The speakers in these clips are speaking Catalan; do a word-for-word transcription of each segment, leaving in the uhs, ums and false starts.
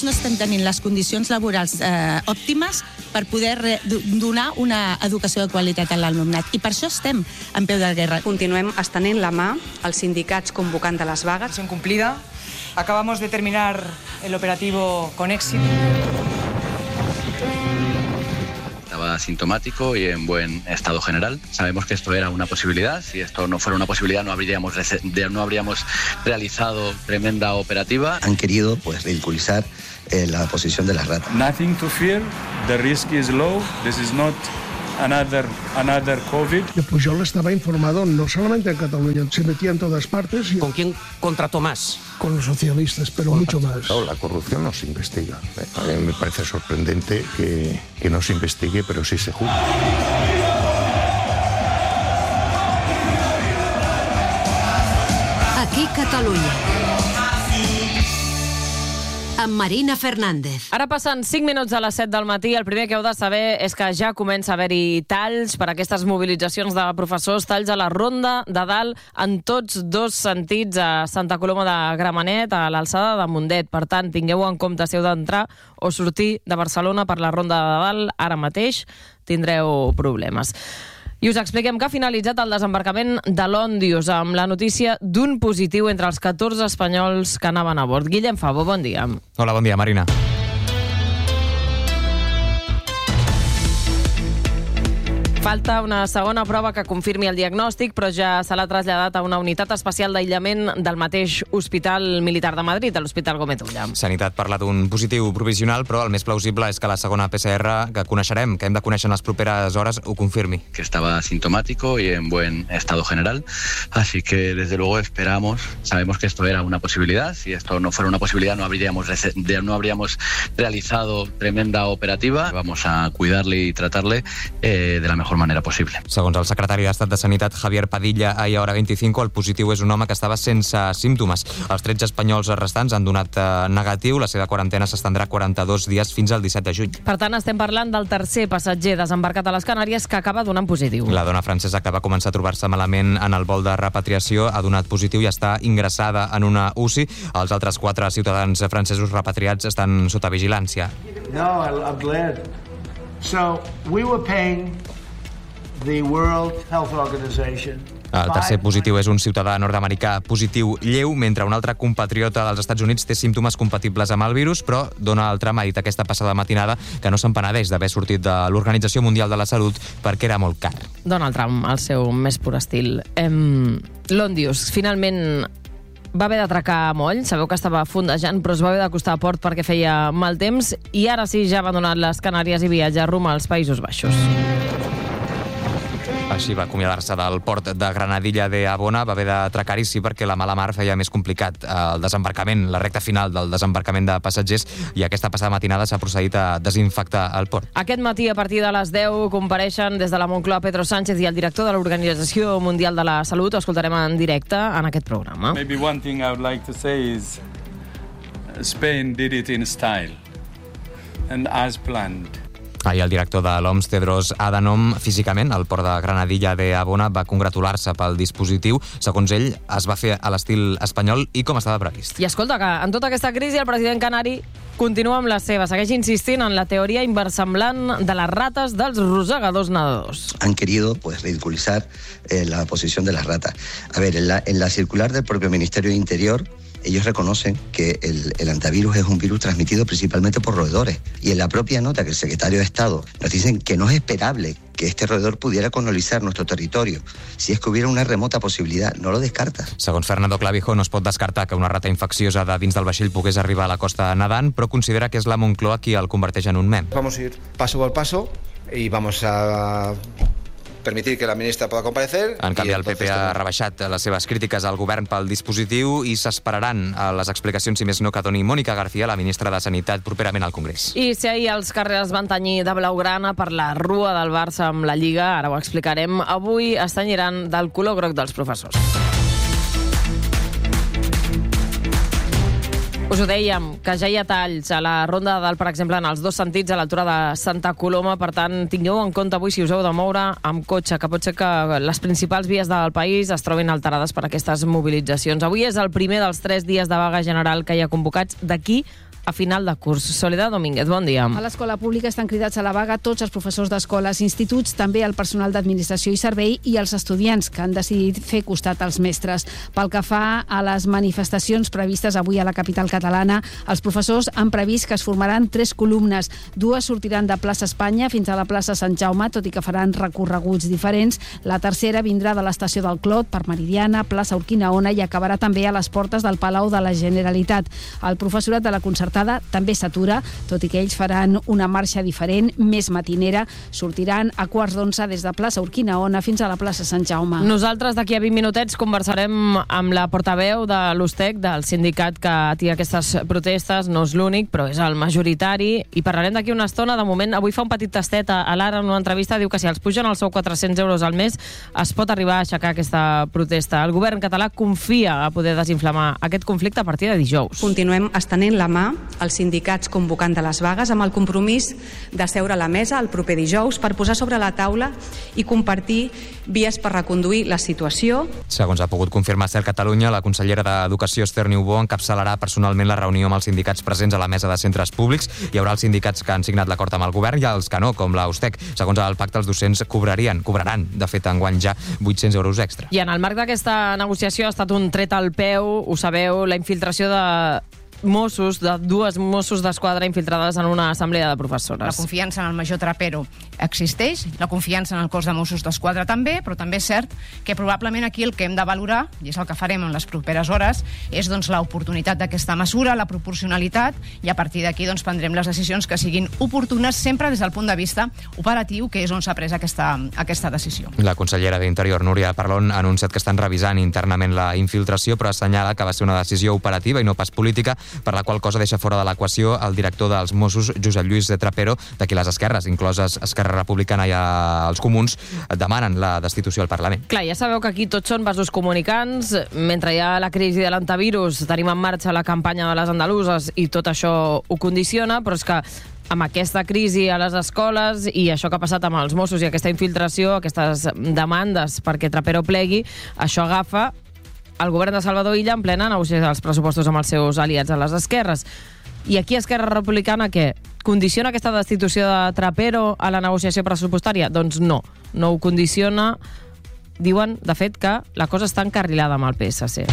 no estem tenint les condicions laborals eh, òptimes per poder re, donar una educació de qualitat a l'alumnat. I per això estem en peu de guerra. Continuem estenent la mà als sindicats convocant de les vagues. Cumplida. Acabamos de terminar el operativo con éxito. Estaba asintomático y en buen estado general. Sabemos que esto era una posibilidad. Si esto no fuera una posibilidad, no habríamos, no habríamos realizado tremenda operativa. Han querido pues ridiculizar eh, la posición de las ratas. Nothing to fear. The risk is low. This is not another another COVID. Pujol estaba informado no solamente en Cataluña, se metía en todas partes. Y... ¿Con quién contrató más? Con los socialistas, pero mucho más. No, la corrupción no se investiga. A mí me parece sorprendente que, que no se investigue, pero sí se juzgue. Aquí Catalunya. Amb Marina Fernández. Ara passen cinc minuts a les set del matí. El primer que heu de saber és que ja comença a haver-hi talls per aquestes mobilitzacions de professors, talls a la Ronda de Dalt en tots dos sentits a Santa Coloma de Gramenet, a l'alçada de Mundet. Per tant, tingueu en compte si heu d'entrar o sortir de Barcelona per la Ronda de Dalt ara mateix, tindreu problemes. I us expliquem que ha finalitzat el desembarcament de l'Òndius amb la notícia d'un positiu entre els catorze espanyols que anaven a bord. Guillem Favo, bon dia. Hola, bon dia, Marina. Falta una segona prova que confirmi el diagnòstic, però ja se l'ha traslladat a una unitat especial d'aïllament del mateix Hospital Militar de Madrid, a l'Hospital Gómez Ulla. Sanitat parla d'un positiu provisional, però el més plausible és que la segona P C R que coneixerem, que hem de conèixer en les properes hores, ho confirmi. Que estaba asintomático y en buen estado general, así que desde luego esperamos, sabemos que esto era una posibilidad, si esto no fuera una posibilidad no habríamos, no habríamos realizado tremenda operativa, vamos a cuidarle y tratarle eh, de la mejor manera possible. Segons el secretari d'Estat de Sanitat, Javier Padilla, ahir a Hora veinticinco, el positiu és un home que estava sense símptomes. Els tretze espanyols restants han donat eh, negatiu. La seva quarantena s'estendrà quaranta-dos dies fins al disset de juny. Per tant, estem parlant del tercer passatger desembarcat a les Canàries que acaba donant positiu. La dona francesa que va començar a trobar-se malament en el vol de repatriació ha donat positiu i està ingressada en una U C I. Els altres quatre ciutadans francesos repatriats estan sota vigilància. No, I'm glad. So, we were paying the World Health Organization. El tercer positiu és un ciutadà nord-americà positiu lleu, mentre un altre compatriota dels Estats Units té símptomes compatibles amb el virus, però Donald Trump ha dit aquesta passada matinada que no se'n penedeix d'haver sortit de l'Organització Mundial de la Salut perquè era molt car. Donald Trump, el seu més pur estil. Em... L'Òndius, finalment va haver d'atracar a moll, sabeu que estava fondejant, però es va haver d'acostar a port perquè feia mal temps, i ara sí ja ha abandonat les Canàries i viatja rumb als Països Baixos. Així va acomiadar-se del port de Granadilla de Abona, va haver d'atracar-hi sí perquè la mala mar feia més complicat el desembarcament, la recta final del desembarcament de passatgers, i aquesta passada matinada s'ha procedit a desinfectar el port. Aquest matí, a partir de les deu, compareixen des de la Moncloa Pedro Sánchez i el director de l'Organització Mundial de la Salut. Ho escoltarem en directe en aquest programa. Maybe one thing I would like to say is Spain did it in style and as planned. Ahir el director de l'O M S, Tedros Adhanom, físicament, al port de Granadilla de Abona, va congratular-se pel dispositiu. Segons ell, es va fer a l'estil espanyol i com estava previst. I escolta, que en tota aquesta crisi el president canari continua amb la seva. Segueix insistint en la teoria inversemblant de les rates dels rosegadors nadadors. Han querido pues ridiculizar eh, la posición de las ratas. A ver, en la, en la circular del propio Ministerio de Interior, ellos reconocen que el, el antivirus es un virus transmitido principalmente por roedores. Y en la propia nota que el secretario de Estado nos dicen que no es esperable que este roedor pudiera colonizar nuestro territorio. Si es que hubiera una remota possibilitat, no lo descarta. Segons Fernando Clavijo, no es pot descartar que una rata infecciosa de dins del vaixell pogués arribar a la costa nedant, però considera que és la Moncloa qui el converteix en un mem. Vamos a ir paso por paso y vamos a permitir que la ministra pueda comparecer. En canvi, el P P ha rebaixat les seves crítiques al govern pel dispositiu i s'esperaran a les explicacions, si més no, que doni Mónica García, la ministra de Sanitat, properament al Congrés. I si ahir els carrers van tenyir de blaugrana per la rua del Barça amb la Lliga, ara ho explicarem, avui es tenyiran del color groc dels professors. Us ho dèiem, que ja hi ha talls a la Ronda de Dalt, per exemple, en els dos sentits a l'altura de Santa Coloma. Per tant, tingueu en compte avui si us heu de moure amb cotxe, que pot ser que les principals vies del país es trobin alterades per aquestes mobilitzacions. Avui és el primer dels tres dies de vaga general que hi ha convocats d'aquí a final de curs. Soledad Domínguez, bon dia. A l'escola pública estan cridats a la vaga tots els professors d'escoles, instituts, també el personal d'administració i servei i els estudiants que han decidit fer costat als mestres. Pel que fa a les manifestacions previstes avui a la capital catalana, els professors han previst que es formaran tres columnes. Dues sortiran de plaça Espanya fins a la plaça Sant Jaume, tot i que faran recorreguts diferents. La tercera vindrà de l'estació del Clot per Meridiana, plaça Urquinaona i acabarà també a les portes del Palau de la Generalitat. El professorat de la concertada també s'atura, tot i que ells faran una marxa diferent, més matinera. Sortiran a quarts d'onze des de plaça Urquinaona fins a la plaça Sant Jaume. Nosaltres d'aquí a vint minutets conversarem amb la portaveu de l'U S T E C, del sindicat que atira aquestes protestes. No és l'únic, però és el majoritari. I parlarem d'aquí una estona. De moment, avui fa un petit tastet a l'Ara en una entrevista. Diu que si els pugen el sou quatre-cents euros al mes es pot arribar a aixecar aquesta protesta. El govern català confia a poder desinflamar aquest conflicte a partir de dijous. Continuem estenent la mà als sindicats convocant de les vagues amb el compromís de seure a la mesa el proper dijous per posar sobre la taula i compartir vies per reconduir la situació. Segons ha pogut confirmar Cert Catalunya, la consellera d'Educació, Esther Niubó, encapçalarà personalment la reunió amb els sindicats presents a la mesa de centres públics. Hi haurà els sindicats que han signat l'acord amb el govern i els que no, com la U S T E C. Segons el pacte, els docents cobrarien, cobraran, de fet, enguany ja vuit-cents euros extra. I en el marc d'aquesta negociació ha estat un tret al peu, ho sabeu, la infiltració de Mossos, de dues Mossos d'Esquadra infiltrades en una assemblea de professores. La confiança en el major Trapero existeix, la confiança en el cos de Mossos d'Esquadra també, però també és cert que probablement aquí el que hem de valorar, i és el que farem en les properes hores, és doncs, l'oportunitat d'aquesta mesura, la proporcionalitat, i a partir d'aquí doncs, prendrem les decisions que siguin oportunes sempre des del punt de vista operatiu, que és on s'ha pres aquesta, aquesta decisió. La consellera d'Interior, Núria Parlon, ha anunciat que estan revisant internament la infiltració, però assenyala que va ser una decisió operativa i no pas política, per la qual cosa deixa fora de l'equació el director dels Mossos, Josep Lluís Trapero, d'aquí les esquerres, incloses Esquerra Republicana i els Comuns, demanen la destitució al Parlament. Clar, ja sabeu que aquí tots són vasos comunicants. Mentre hi ha la crisi de l'antivirus, tenim en marxa la campanya de les andaluses i tot això ho condiciona, però és que amb aquesta crisi a les escoles i això que ha passat amb els Mossos i aquesta infiltració, aquestes demandes perquè Trapero plegui, això agafa el govern de Salvador Illa en plena negociació dels pressupostos amb els seus aliats a les esquerres. I aquí Esquerra Republicana, què? Condiciona aquesta destitució de Trapero a la negociació pressupostària? Doncs no, no ho condiciona. Diuen, de fet, que la cosa està encarrilada amb el P S C.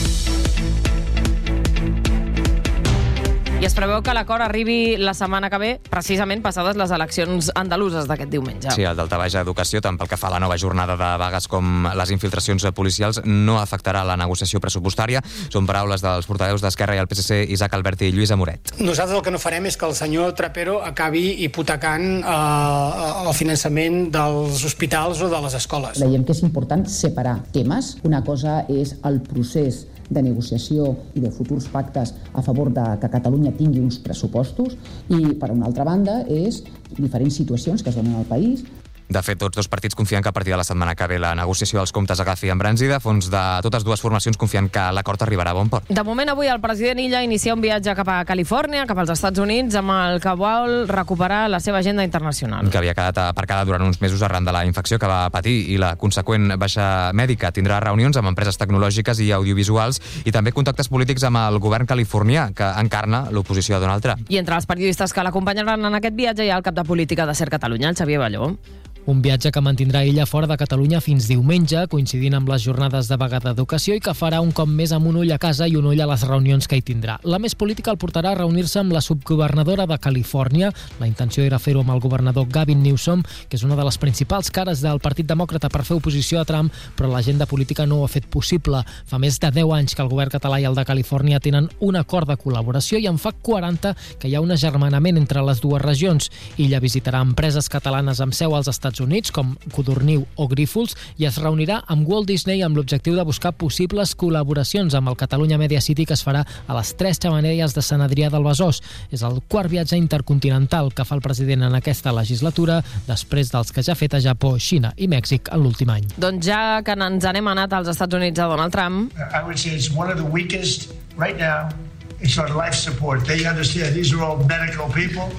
I es preveu que l'acord arribi la setmana que ve, precisament passades les eleccions andaluses d'aquest diumenge. Sí, el daltabaix a Educació, tant pel que fa a la nova jornada de vagues com les infiltracions policials, no afectarà la negociació pressupostària. Són paraules dels portaveus d'Esquerra i el P S C, Isaac Alberti i Lluís Amoret. Nosaltres el que no farem és que el senyor Trapero acabi hipotecant eh, el finançament dels hospitals o de les escoles. Creiem que és important separar temes. Una cosa és el procés de negociació i de futurs pactes a favor de que Catalunya tingui uns pressupostos i, per una altra banda, és diferents situacions que es donen al país. De fet, tots dos partits confien que a partir de la setmana que ve la negociació dels comptes agafi embranzida. Fons de totes dues formacions confien que l'acord arribarà a bon port. De moment, avui el president Illa inicia un viatge cap a Califòrnia, cap als Estats Units, amb el que vol recuperar la seva agenda internacional. Que havia quedat aparcada durant uns mesos arran de la infecció que va patir i la conseqüent baixa mèdica. Tindrà reunions amb empreses tecnològiques i audiovisuals i també contactes polítics amb el govern californià, que encarna l'oposició a Donald Trump. I entre els periodistes que l'acompanyaran en aquest viatge hi ha el cap de política de Cert Catalunya, el Xavier Balló. Un viatge que mantindrà Illa fora de Catalunya fins diumenge, coincidint amb les jornades de vaga d'educació, i que farà un cop més amb un ull a casa i un ull a les reunions que hi tindrà. La més política el portarà a reunir-se amb la subgovernadora de Califòrnia. La intenció era fer-ho amb el governador Gavin Newsom, que és una de les principals cares del Partit Demòcrata per fer oposició a Trump, però l'agenda política no ho ha fet possible. Fa més de deu anys que el govern català i el de Califòrnia tenen un acord de col·laboració i en fa quaranta que hi ha un agermanament entre les dues regions. Illa visitarà empreses catalanes amb seu als Estats Units, com Codorniu o Grífols, i es reunirà amb Walt Disney amb l'objectiu de buscar possibles col·laboracions amb el Catalunya Media City, que es farà a les Tres Xemeneies de Sant Adrià del Besòs. És el quart viatge intercontinental que fa el president en aquesta legislatura, després dels que ja ha fet a Japó, Xina i Mèxic en l'últim any. Doncs ja que ens n'hem anat als Estats Units a Donald Trump... I would say it's one of the weakest right now. It's on life support. They understand these are all medical people.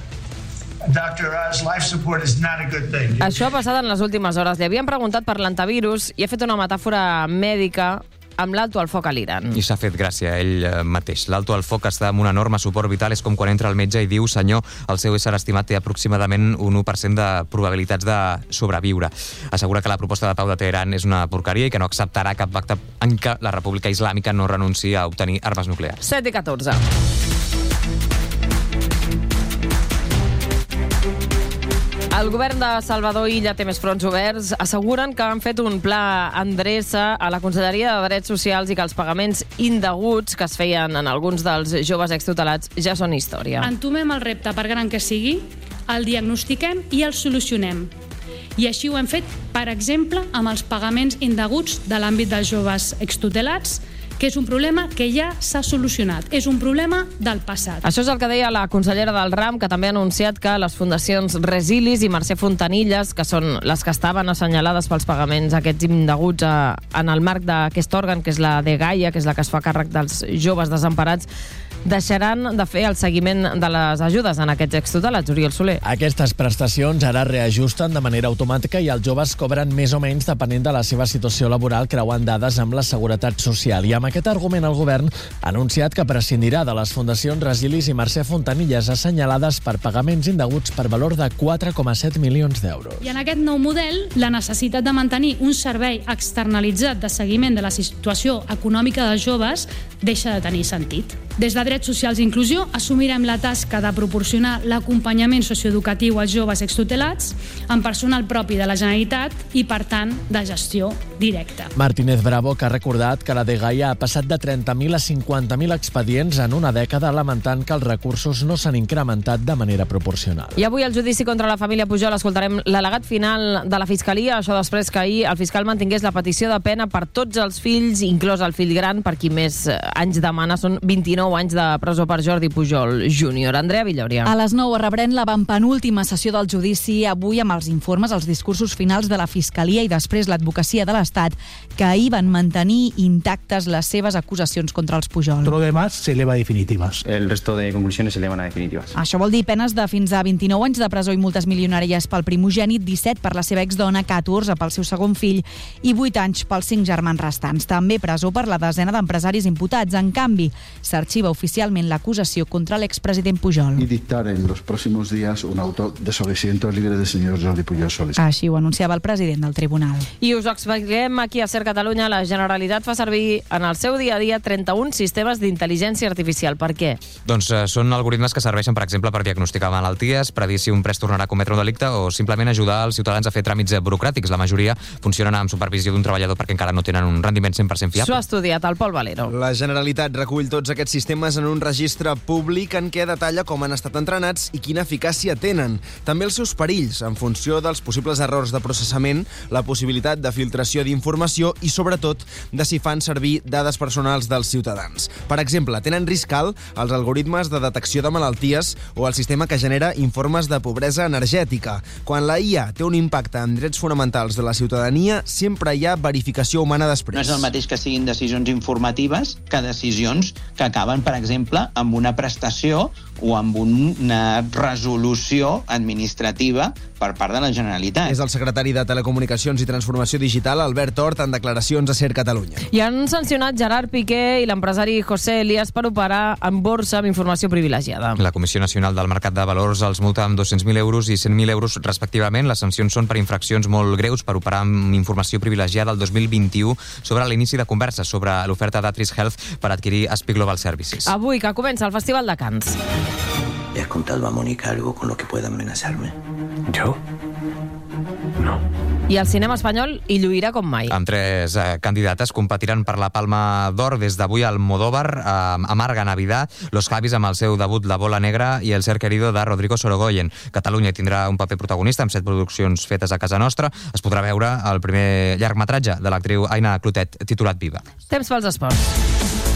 doctor Oz, life support is not a good thing. Això ha passat en les últimes hores. Li havien preguntat per l'antivirus i ha fet una metàfora mèdica amb l'alto al foc a l'Iran. I s'ha fet gràcia a ell mateix. L'alto al foc està amb un enorme suport vital. És com quan entra al metge i diu: senyor, el seu ésser estimat té aproximadament un u per cent de probabilitats de sobreviure. Assegura que la proposta de pau de Teheran és una porqueria i que no acceptarà cap pacte en què la República Islàmica no renunciï a obtenir armes nuclears. set i catorze. El govern de Salvador Illa té més fronts oberts. Asseguren que han fet un pla endreça a la Conselleria de Drets Socials i que els pagaments indeguts que es feien en alguns dels joves extutelats ja són història. Entomem el repte, per gran que sigui, el diagnostiquem i el solucionem. I així ho hem fet, per exemple, amb els pagaments indeguts de l'àmbit dels joves extutelats, que és un problema que ja s'ha solucionat. És un problema del passat. Això és el que deia la consellera del RAM, que també ha anunciat que les fundacions Resilis i Mercè Fontanilles, que són les que estaven assenyalades pels pagaments aquests indeguts a, en el marc d'aquest òrgan, que és la de Gaia, que és la que es fa càrrec dels joves desemparats, deixaran de fer el seguiment de les ajudes en aquests extutelats. Oriol Soler. Aquestes prestacions ara reajusten de manera automàtica i els joves cobren més o menys depenent de la seva situació laboral, creuant dades amb la Seguretat Social. I amb aquest argument el govern ha anunciat que prescindirà de les fundacions Resilis i Mercè Fontanilles assenyalades per pagaments indeguts per valor de quatre coma set milions d'euros. I en aquest nou model, la necessitat de mantenir un servei externalitzat de seguiment de la situació econòmica dels joves deixa de tenir sentit. Des de Drets Socials i Inclusió assumirem la tasca de proporcionar l'acompanyament socioeducatiu als joves extutelats amb personal propi de la Generalitat i, per tant, de gestió directa. Martínez Bravo, que ha recordat que la de Gaia ha passat de trenta mil a cinquanta mil expedients en una dècada, lamentant que els recursos no s'han incrementat de manera proporcional. I avui al judici contra la família Pujol escoltarem l'al·legat final de la Fiscalia, això després que ahir el fiscal mantingués la petició de pena per tots els fills, inclòs el fill gran, per qui més anys demana, són vint-i-nou anys de presó per Jordi Pujol júnior. Andrea Villòria. A les nou rebrem la penúltima sessió del judici, avui amb els informes, els discursos finals de la Fiscalia i després l'advocacia de l'Estat, que ahir van mantenir intactes les seves acusacions contra els Pujol. Todo lo demás se eleva a definitivas. El resto de conclusiones se elevan a definitivas. Això vol dir penes de fins a vint-i-nou anys de presó i multes milionàries pel primogènit, disset per la seva exdona, catorze pel seu segon fill i vuit anys pels cinc germans restants. També presó per la desena d'empresaris imputats. En canvi, s'arxiva oficialment l'acusació contra l'expresident Pujol. Y dictar en los próximos días un auto de sobreseimiento libre del señor Jordi Pujol Solís. Així ho anunciava el president del tribunal. I us ho expliquem aquí a Ser Catalunya. La Generalitat fa servir en el seu dia a dia trenta-un sistemes d'intel·ligència artificial. Per què? Doncs eh, són algoritmes que serveixen, per exemple, per diagnosticar malalties, predir si un pres tornarà a cometre un delicte o simplement ajudar els ciutadans a fer tràmits burocràtics. La majoria funcionen amb supervisió d'un treballador perquè encara no tenen un rendiment cent per cent fiable. S'ho ha estudiat el Pol Valero. La Generalitat recull tots aquests sistemes en un registre públic en què detalla com han estat entrenats i quina eficàcia tenen. També els seus perills, en funció dels possibles errors de processament, la possibilitat de filtració d'informació i, sobretot, de si fan servir dades personals dels ciutadans. Per exemple, tenen risc alt els algoritmes de detecció de malalties o el sistema que genera informes de pobresa energètica. Quan la I A té un impacte en drets fonamentals de la ciutadania, sempre hi ha verificació humana després. No és el mateix que siguin decisions informatives que decisions que acaben, per exemple, amb una prestació o amb una resolució administrativa per part de la Generalitat. És el secretari de Telecomunicacions i Transformació Digital, Albert Hort, en declaracions a Ser Catalunya. I han sancionat Gerard Piqué i l'empresari José Elías per operar en borsa amb informació privilegiada. La Comissió Nacional del Mercat de Valors els multa amb dos-cents mil euros i cent mil euros respectivament. Les sancions són per infraccions molt greus per operar amb informació privilegiada el dos mil vint-i-u sobre l'inici de converses sobre l'oferta d'Atris Health per adquirir Speak Global Services. Avui que comença el Festival de Cants. ¿Le has contado a Mónica algo con lo que pueda amenazarme? ¿Yo? No. I el cinema espanyol hi lluirà com mai. Amb tres eh, candidates competiran per la Palma d'Or des d'avui al Modóvar, eh, Amarga Navidad, Los Javis amb el seu debut La Bola Negra i El ser querido de Rodrigo Sorogoyen. Catalunya tindrà un paper protagonista amb set produccions fetes a casa nostra. Es podrà veure el primer llargmetratge de l'actriu Aina Clotet, titulat Viva. Temps pels esports.